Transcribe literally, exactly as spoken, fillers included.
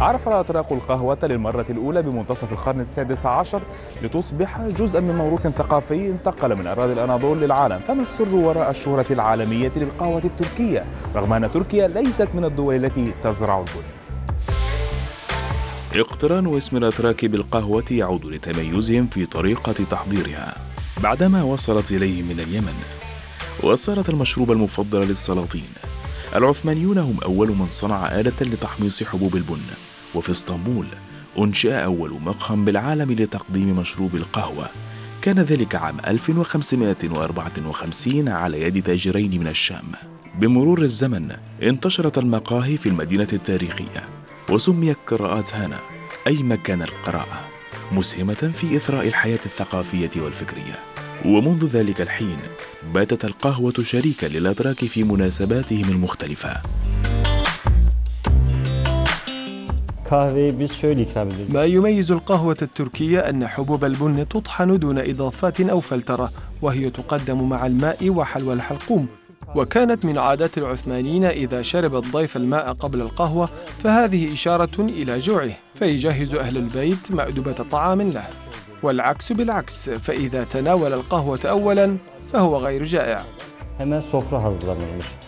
عرف الأتراك القهوة للمرة الأولى بمنتصف القرن السادس عشر لتصبح جزءا من موروث ثقافي انتقل من أراضي الأناضول للعالم. فما السر وراء الشهرة العالمية للقهوة التركية رغم أن تركيا ليست من الدول التي تزرع البن؟ اقتران اسم الأتراك بالقهوة يعود لتميزهم في طريقة تحضيرها بعدما وصلت إليه من اليمن وصارت المشروب المفضل للسلاطين. العثمانيون هم أول من صنع آلة لتحميص حبوب البن، وفي اسطنبول أنشأ أول مقهى بالعالم لتقديم مشروب القهوة، كان ذلك عام ألف وخمسمائة وأربعة وخمسين على يد تاجرين من الشام. بمرور الزمن انتشرت المقاهي في المدينة التاريخية وسميت قراءات هانا أي مكان القراءة، مسهمة في إثراء الحياة الثقافية والفكرية. ومنذ ذلك الحين باتت القهوة شريكا للأتراك في مناسباتهم المختلفة. ما يميز القهوة التركية أن حبوب البن تطحن دون إضافات أو فلترة، وهي تقدم مع الماء وحلوى الحلقوم. وكانت من عادات العثمانيين إذا شرب الضيف الماء قبل القهوة فهذه إشارة إلى جوعه، فيجهز أهل البيت مأدبة طعام له، والعكس بالعكس، فإذا تناول القهوة أولاً فهو غير جائع. Hemen sofra hazırlanırmış.